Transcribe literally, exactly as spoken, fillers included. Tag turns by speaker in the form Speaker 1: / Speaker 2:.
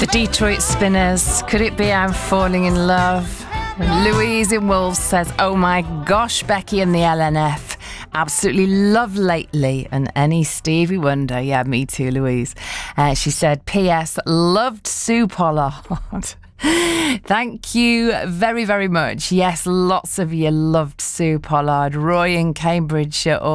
Speaker 1: The Detroit Spinners, Could It Be I'm Falling in Love? Louise in Wolves says, oh my gosh, Becky and the L N F. Absolutely love Lately. And any Stevie Wonder. Yeah, me too, Louise. Uh, she said, P S loved Sue Pollard. Thank you very, very much. Yes, lots of you loved Sue Pollard. Roy in Cambridgeshire